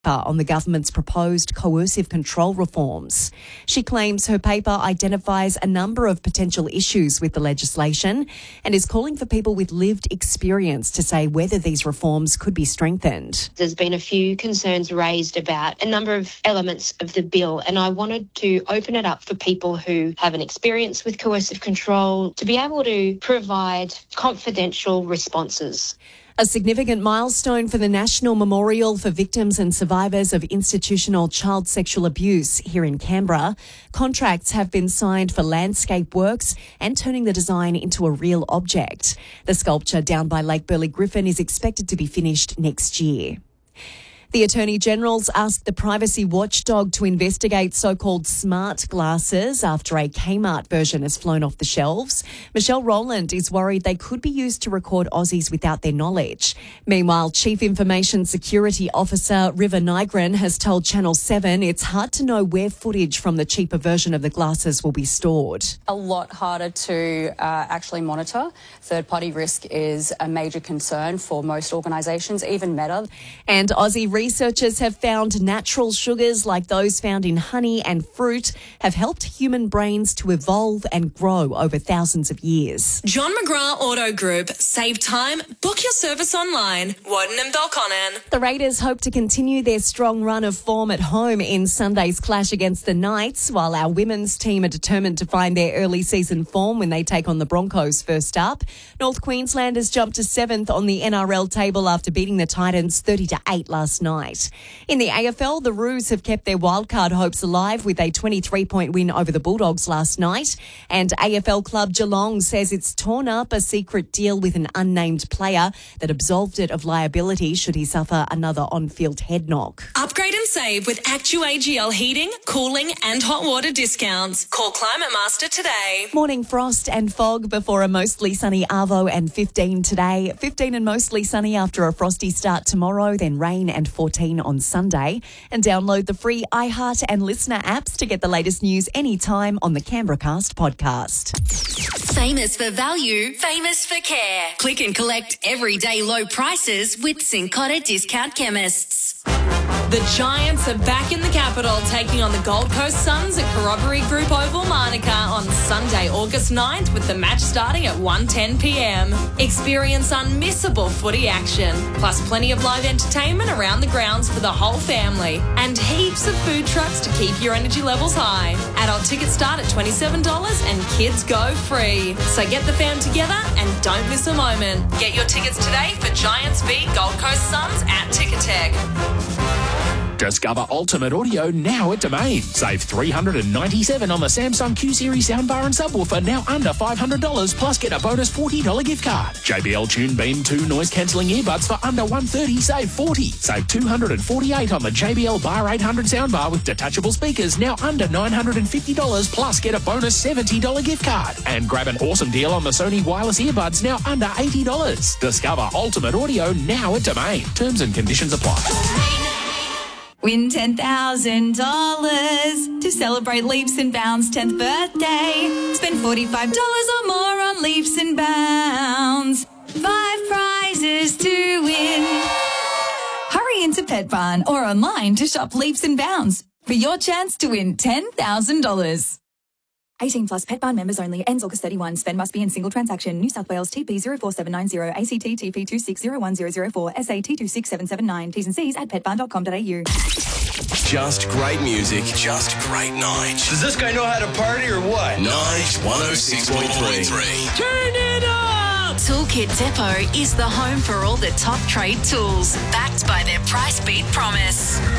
on the government's proposed coercive control reforms. She claims her paper identifies a number of potential issues with the legislation and is calling for people with lived experience to say whether these reforms could be strengthened. There's been a few concerns raised about a number of elements of the bill, and I wanted to open it up for people who have an experience with coercive control to be able to provide confidential responses. A significant milestone for the National Memorial for Victims and Survivors of Institutional Child Sexual Abuse here in Canberra. Contracts have been signed for landscape works and turning the design into a real object. The sculpture down by Lake Burley Griffin is expected to be finished next year. The Attorney-General's asked the privacy watchdog to investigate so-called smart glasses after a Kmart version has flown off the shelves. Michelle Rowland is worried they could be used to record Aussies without their knowledge. Meanwhile, Chief Information Security Officer River Nygren has told Channel 7 it's hard to know where footage from the cheaper version of the glasses will be stored. A lot harder to actually monitor. Third-party risk is a major concern for most organisations, even Meta. And Aussie researchers have found natural sugars like those found in honey and fruit have helped human brains to evolve and grow over thousands of years. John McGrath Auto Group. Save time. Book your service online. Woden and Belconnen. The Raiders hope to continue their strong run of form at home in Sunday's clash against the Knights, while our women's team are determined to find their early season form when they take on the Broncos first up. North Queensland has jumped to 7th on the NRL table after beating the Titans 30-8 last night. In the AFL, the Roos have kept their wildcard hopes alive with a 23-point win over the Bulldogs last night. And AFL club Geelong says it's torn up a secret deal with an unnamed player that absolved it of liability should he suffer another on-field head knock. Upgrade and save with ActuAGL heating, cooling and hot water discounts. Call Climate Master today. Morning frost and fog before a mostly sunny Arvo and 15 today. 15 and mostly sunny after a frosty start tomorrow, then rain and 14 on Sunday. And download the free iHeart and Listener apps to get the latest news anytime on the Canberracast podcast. Famous for value, famous for care. Click and collect everyday low prices with Cincotta Discount Chemists. The Giants are back in the capital, taking on the Gold Coast Suns at Corroboree Group Oval, Monica on Sunday, August 9th, with the match starting at 1:10pm. Experience unmissable footy action, plus plenty of live entertainment around the grounds for the whole family, and heaps of food trucks to keep your energy levels high. Adult tickets start at $27 and kids go free. So get the fam together and don't miss a moment. Get your tickets today for Giants v Gold Coast Suns at Ticketek. Discover Ultimate Audio now at Domain. Save $397 on the Samsung Q-Series soundbar and subwoofer, now under $500, plus get a bonus $40 gift card. JBL Tune Beam 2 noise-cancelling earbuds for under $130, save $40. Save $248 on the JBL Bar 800 soundbar with detachable speakers, now under $950, plus get a bonus $70 gift card. And grab an awesome deal on the Sony wireless earbuds, now under $80. Discover Ultimate Audio now at Domain. Terms and conditions apply. Win $10,000 to celebrate Leaps and Bounds' 10th birthday. Spend $45 or more on Leaps and Bounds. 5 prizes to win. Hurry into Pet Barn or online to shop Leaps and Bounds for your chance to win $10,000. 18 plus Pet Barn members only. Ends August 31. Spend must be in single transaction. New South Wales TP 04790 ACT TP 260104 SAT 26779. T's and C's at petbarn.com.au. Just great music. Just great Nige. Does this guy know how to party or what? Nige 106.3. Turn it up! Toolkit Depot is the home for all the top trade tools, backed by their price beat promise.